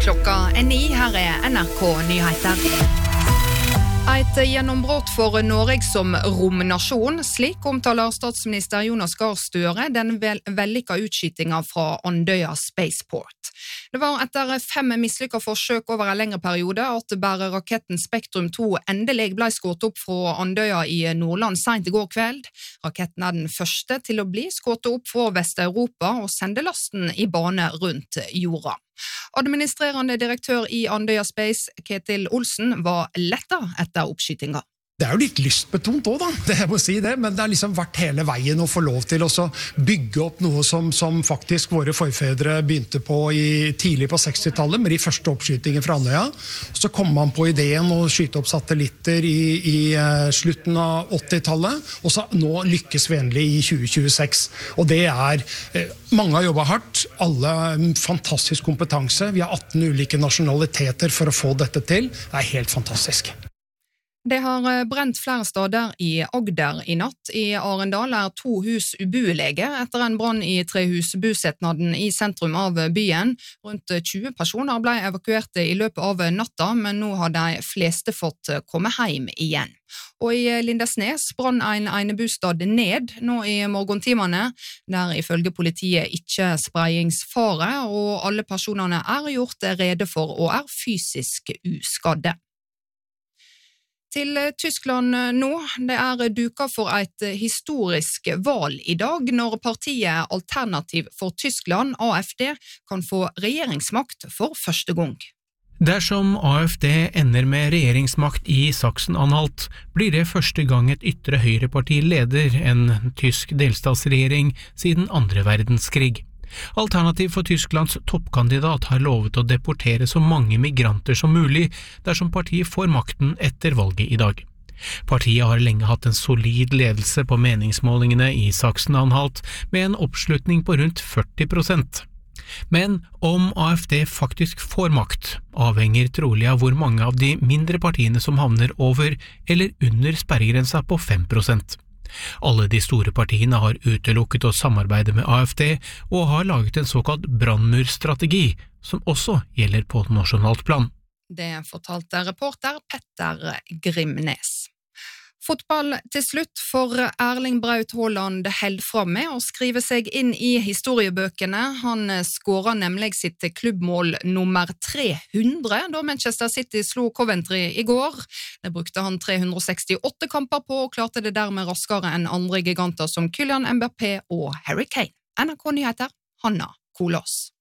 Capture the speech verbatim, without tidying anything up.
Klokka er ni, her er N R K Nyheter. Et gjennombrott for Norge som romnasjon, slik omtaler statsminister Jonas Gahr Støre den vel vellykka utskytinga fra Andøya Spaceport. Det var etter fem mislykka forsøk over en lengre periode at bæreraketten Spektrum to endelig ble skutt opp fra Andøya i Nordland sent i går kveld. Raketten er den første til å bli skutt opp fra Vest-Europa og sende lasten i bane rundt jorda. Administrerende direktør i Andøya Space, Ketil Olsen, var letta etter oppskytinga. Det er jo litt lystbetont også da, det jeg må si det, men det har liksom vært hele veien å få lov til å bygge opp noe som, som faktisk våre forfedre begynte på i, tidlig på sekstitallet, med de første oppskytingene fra Andøya. Så kom man på ideen å skyte opp satellitter i, i uh, slutten av åttitallet, og så nå lykkes vi endelig i tjue tjueseks. Og det er, uh, mange har jobbet hardt, alle fantastisk kompetanse, vi har atten ulike nasjonaliteter for å få dette til, det er helt fantastisk. Det har brent flere steder i Agder i natt. I Arendal er to hus ubuelige etter en brann i trehusbusetnaden i sentrum av byen. Rundt tjue personer ble evakuert i løpet av natta, men nå har de fleste fått komme hjem igjen. Og i Lindesnes brann en enebostad ned nå i morgentimene, der ifølge politiet ikke spreiingsfare, og alle personene er gjort rede for og er fysisk uskadde. Til Tyskland nå, det er duka for et historisk valg i dag, når partiet Alternativ for Tyskland, A F D, kan få regjeringsmakt for første gang. Dersom A F D ender med regjeringsmakt i Sachsen-Anhalt, blir det første gang et ytre høyreparti leder en tysk delstatsregjering siden andre verdenskrig. Alternativ for Tysklands toppkandidat har lovet å deportere så mange migranter som mulig dersom partiet får makten etter valget i dag. Partiet har lenge hatt en solid ledelse på meningsmålingene i Sachsen-Anhalt med en oppslutning på rundt førti prosent. Men om A F D faktisk får makt, avhenger trolig av hvor mange av de mindre partiene som havner over eller under sperregrensa på fem prosent. Alle de store partiene har utelukket å samarbeide med A F D og har laget en såkalt brannmurstrategi, som også gjelder på nasjonalt plan. Det fortalte reporter Petter Grimnes. Fotball til slutt, for Erling Braut Haaland held fram med å skrive seg inn i historiebøkene. Han skåret nemlig sitt klubbmål nummer tre hundre da Manchester City slo Coventry i går. Det brukte han tre hundre sekstiåtte kamper på og klarte det dermed raskere enn andre giganter som Kylian Mbappé og Harry Kane. N R K Nyheter, Hanna Kolås.